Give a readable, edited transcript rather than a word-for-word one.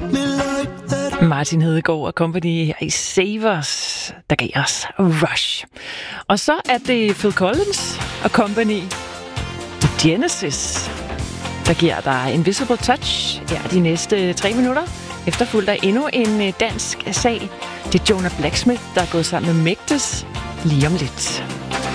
Martin Hedegaard og Company her i Savers, der gav os Rush. Og så er det Phil Collins og Company Genesis, der giver dig Invisible Touch her de næste 3 minutter. Efterfulgt af endnu en dansk sag. Det er Jonah Blacksmith, der er gået sammen med Mægtes lige om lidt.